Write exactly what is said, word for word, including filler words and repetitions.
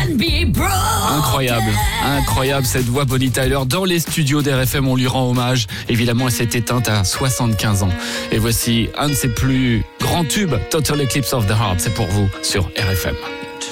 can be broken. Incroyable, incroyable cette voix Bonnie Tyler dans les studios d'R F M. On lui rend hommage. Évidemment, elle s'est éteinte à soixante-quinze ans. Et voici un de ses plus grands tubes, Total Eclipse of the Heart. C'est pour vous sur R F M.